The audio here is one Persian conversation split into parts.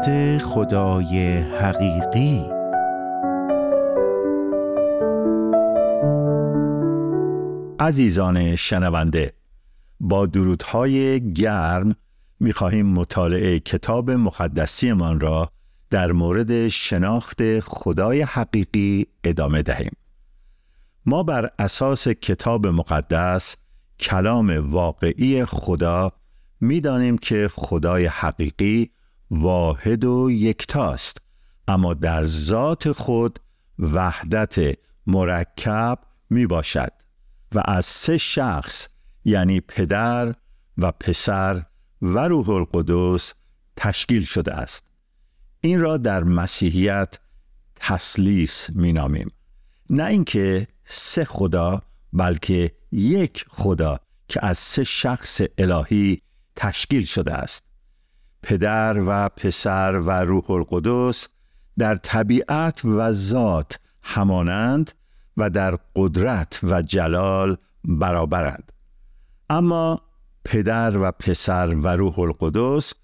پادکست خدای حقیقی. عزیزان شنونده، با درودهای گرم می‌خواهیم مطالعه کتاب مقدسیمان را در مورد شناخت خدای حقیقی ادامه دهیم. ما بر اساس کتاب مقدس، کلام واقعی خدا، می‌دانیم که خدای حقیقی واحد و یکتاست، اما در ذات خود وحدت مرکب میباشد و از سه شخص، یعنی پدر و پسر و روح القدس تشکیل شده است. این را در مسیحیت تثلیث مینامیم، نه اینکه سه خدا، بلکه یک خدا که از سه شخص الهی تشکیل شده است. پدر و پسر و روح القدس در طبیعت و ذات همانند و در قدرت و جلال برابرند. اما پدر و پسر و روح القدس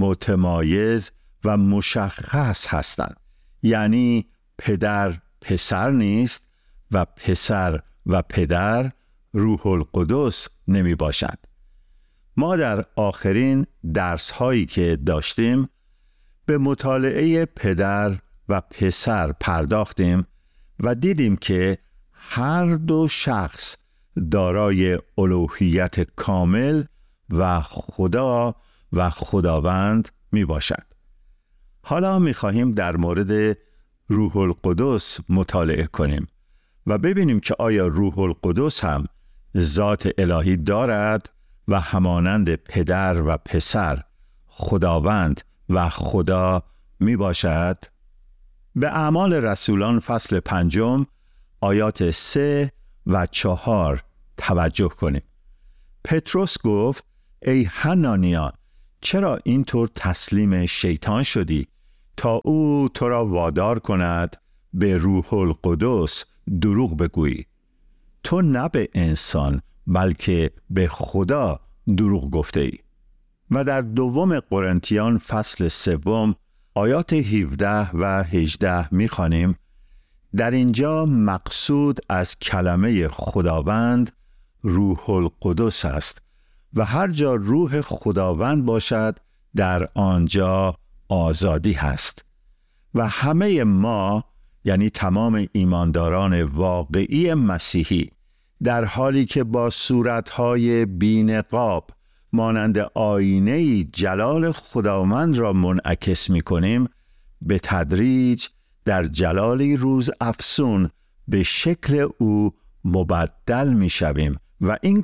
متمایز و مشخص هستند. یعنی پدر پسر نیست و پسر و پدر روح القدس نمی باشند. ما در آخرین درس هایی که داشتیم به مطالعه پدر و پسر پرداختیم و دیدیم که هر دو شخص دارای الوهیت کامل و خدا و خداوند می باشند. حالا می خواهیم در مورد روح القدس مطالعه کنیم و ببینیم که آیا روح القدس هم ذات الهی دارد و همانند پدر و پسر خداوند و خدا می باشد؟ به اعمال رسولان فصل 5 آیات 3 و 4 توجه کنیم. پتروس گفت: ای حنانیا، چرا اینطور تسلیم شیطان شدی تا او تو را وادار کند به روح القدس دروغ بگویی؟ تو نه به انسان بلکه به خدا دروغ گفته ای. و در دوم قرنتیان فصل 3 آیات 17 و 18 می‌خوانیم: در اینجا مقصود از کلمه خداوند روح القدس است و هر جا روح خداوند باشد در آنجا آزادی هست. و همه ما، یعنی تمام ایمانداران واقعی مسیحی، در حالی که با صورتهای بی‌نقاب مانند آینه‌ای جلال خداوند را منعکس می‌کنیم، به تدریج در جلالی روز افسون به شکل او مبدل می‌شویم و این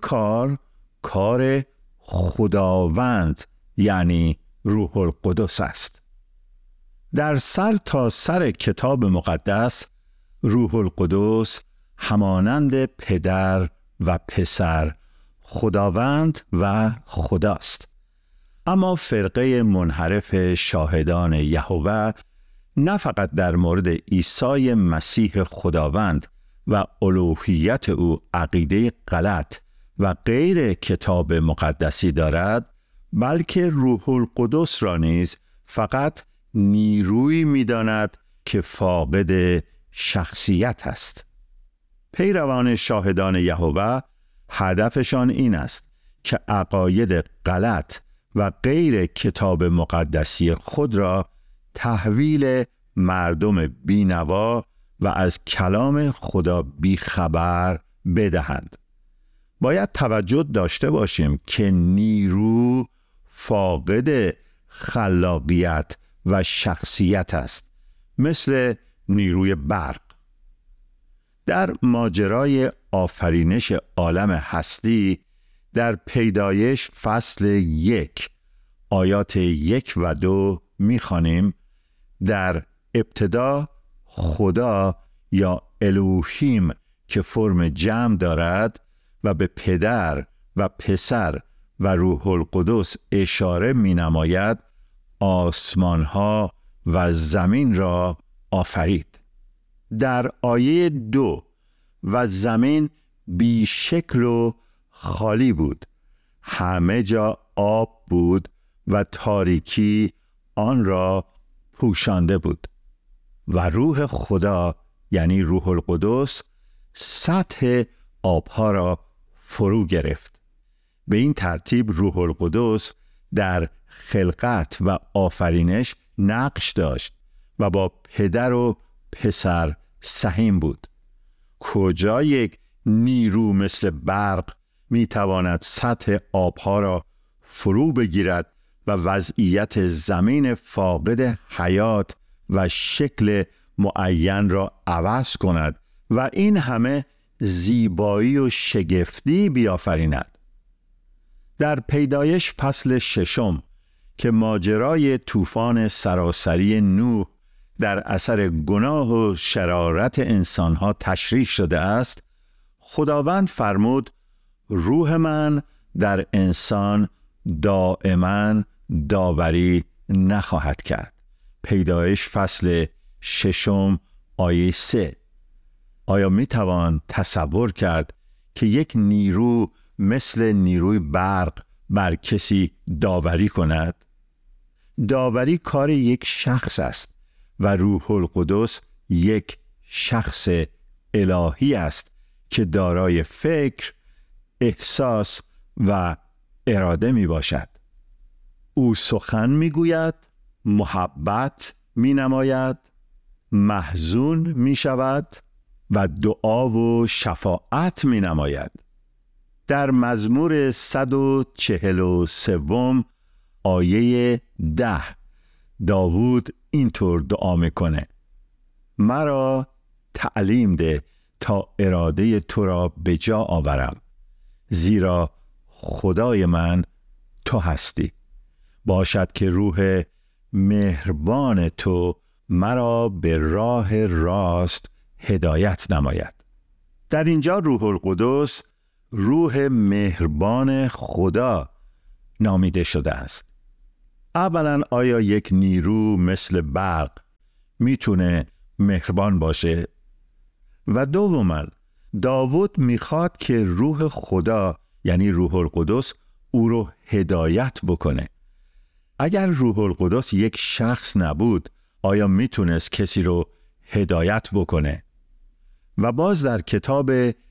کار خداوند یعنی روح القدس است. در سر تا سر کتاب مقدس روح القدس همانند پدر و پسر خداوند و خداست. اما فرقه منحرف شاهدان یهوه نه فقط در مورد عیسی مسیح خداوند و الوهیت او عقیده غلط و غیر کتاب مقدسی دارد، بلکه روح القدس را نیز فقط نیرویی می‌داند که فاقد شخصیت است. پیروان شاهدان یهوه هدفشان این است که عقاید غلط و غیر کتاب مقدسی خود را تحویل مردم بینوا و از کلام خدا بیخبر بدهند. باید توجه داشته باشیم که نیرو فاقد خلاقیت و شخصیت است، مثل نیروی برق. در ماجرای آفرینش عالم هستی در پیدایش فصل 1 آیات 1 و 2 می‌خوانیم: در ابتدا خدا یا الوهیم که فرم جمع دارد و به پدر و پسر و روح القدس اشاره می‌نماید، آسمان‌ها و زمین را آفرید. در آیه 2 و زمین بی شکل و خالی بود، همه جا آب بود و تاریکی آن را پوشانده بود و روح خدا یعنی روح القدس سطح آبها را فرو گرفت. به این ترتیب روح القدس در خلقت و آفرینش نقش داشت و با پدر و پسر سهیم بود. کجا یک نیرو مثل برق میتواند سطح آبها را فرو بگیرد و وضعیت زمین فاقد حیات و شکل معین را عوض کند و این همه زیبایی و شگفتی بیافریند؟ در پیدایش فصل 6 که ماجرای طوفان سراسری نوح در اثر گناه و شرارت انسانها تشریح شده است، خداوند فرمود روح من در انسان دائما داوری نخواهد کرد. پیدایش فصل 6 آیه 3. آیا می توان تصور کرد که یک نیرو مثل نیروی برق بر کسی داوری کند؟ داوری کار یک شخص است و روح القدس یک شخص الهی است که دارای فکر، احساس و اراده می باشد. او سخن می گوید، محبت می نماید، محزون می شود و دعا و شفاعت می نماید. در مزمور 143 آیه 10 داوود اینطور دعا میکنه: مرا تعلیم ده تا اراده تو را به جا آورم، زیرا خدای من تو هستی. باشد که روح مهربان تو مرا به راه راست هدایت نماید. در اینجا روح القدس روح مهربان خدا نامیده شده است. اولا آیا یک نیرو مثل برق میتونه مهربان باشه؟ و دوما داوود میخواد که روح خدا یعنی روح القدس او رو هدایت بکنه. اگر روح القدس یک شخص نبود، آیا میتونست کسی رو هدایت بکنه؟ و باز در کتاب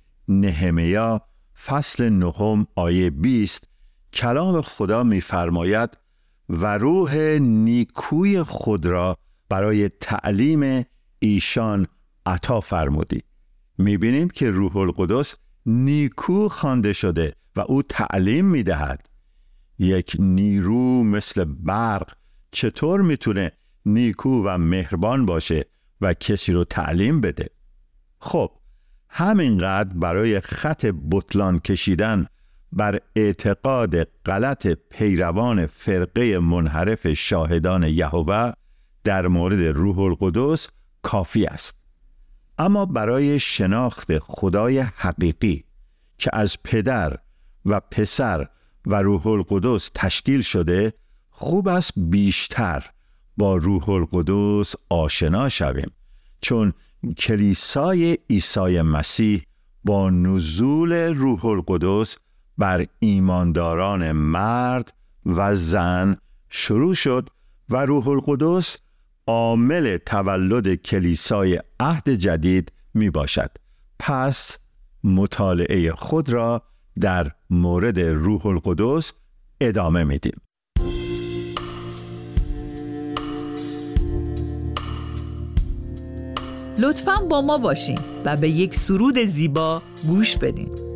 نهمیا فصل 9 آیه 20 کلام خدا می‌فرماید و روح نیکوی خود را برای تعلیم ایشان عطا فرمودی. می‌بینیم که روح القدس نیکو خوانده شده و او تعلیم می‌دهد. یک نیرو مثل برق چطور می‌تونه نیکو و مهربان باشه و کسی رو تعلیم بده؟ خب همینقدر برای خط بطلان کشیدن بر اعتقاد غلط پیروان فرقه منحرف شاهدان یهوه در مورد روح القدس کافی است. اما برای شناخت خدای حقیقی که از پدر و پسر و روح القدس تشکیل شده، خوب است بیشتر با روح القدس آشنا شویم، چون کلیسای عیسی مسیح با نزول روح القدس بر ایمانداران مرد و زن شروع شد و روح القدس عامل تولد کلیسای عهد جدید می باشد. پس مطالعه خود را در مورد روح القدس ادامه میدیم. لطفاً با ما باشین و به یک سرود زیبا گوش بدین.